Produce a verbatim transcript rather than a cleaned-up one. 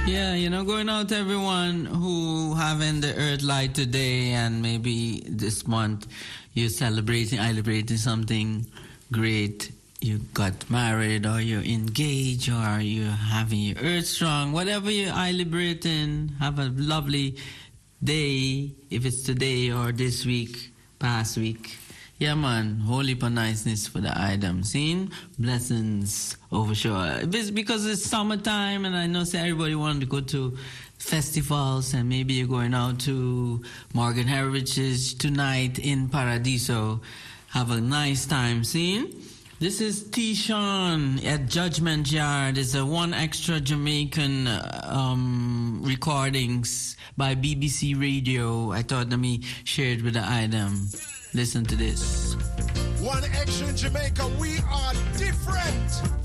Yeah, you know, going out to everyone who having the Earth Light today, and maybe this month you're celebrating, celebrating something great. You got married, or you're engaged, or you're having your Earth Strong. Whatever you're celebrating, have a lovely day. If it's today or this week, past week. Yeah, man. Holy for niceness for the item. Seen? Blessings over sure. It's because it's summertime, and I know say everybody wanted to go to festivals, and maybe you're going out to Morgan Heritage tonight in Paradiso. Have a nice time. Seen? This is T-Sean at Judgment Yard. It's a one extra Jamaican um, recordings by B B C Radio. I thought let me share it with the item. Listen to this. One extra in Jamaica, we are different.